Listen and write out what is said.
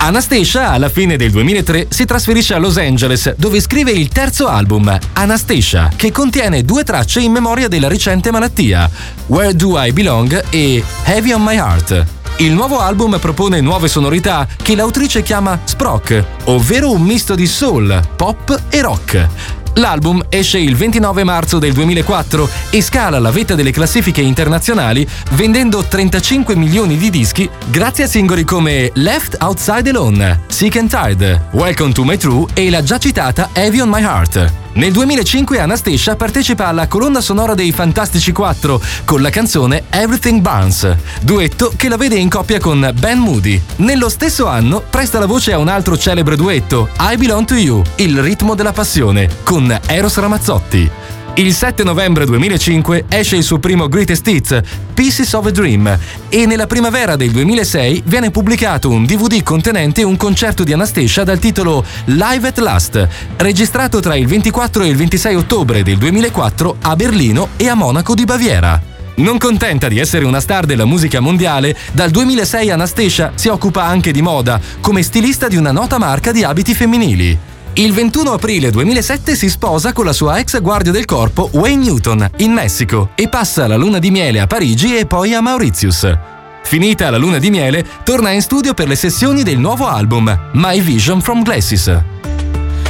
Anastacia, alla fine del 2003, si trasferisce a Los Angeles, dove scrive il terzo album, Anastacia, che contiene 2 tracce in memoria della recente malattia, Where Do I Belong e Heavy on My Heart. Il nuovo album propone nuove sonorità che l'autrice chiama sprock, ovvero un misto di soul, pop e rock. L'album esce il 29 marzo del 2004 e scala la vetta delle classifiche internazionali vendendo 35 milioni di dischi grazie a singoli come Left Outside Alone, Sick and Tired, Welcome to My True e la già citata Heavy on My Heart. Nel 2005 Anastacia partecipa alla colonna sonora dei Fantastici 4 con la canzone Everything Burns, duetto che la vede in coppia con Ben Moody. Nello stesso anno presta la voce a un altro celebre duetto, I Belong to You, il ritmo della passione, con Eros Ramazzotti. Il 7 novembre 2005 esce il suo primo Greatest Hits, Pieces of a Dream, e nella primavera del 2006 viene pubblicato un DVD contenente un concerto di Anastacia dal titolo Live at Last, registrato tra il 24 e il 26 ottobre del 2004 a Berlino e a Monaco di Baviera. Non contenta di essere una star della musica mondiale, dal 2006 Anastacia si occupa anche di moda, come stilista di una nota marca di abiti femminili. Il 21 aprile 2007 si sposa con la sua ex guardia del corpo Wayne Newton in Messico e passa la luna di miele a Parigi e poi a Mauritius. Finita la luna di miele, torna in studio per le sessioni del nuovo album My Vision from Glasses.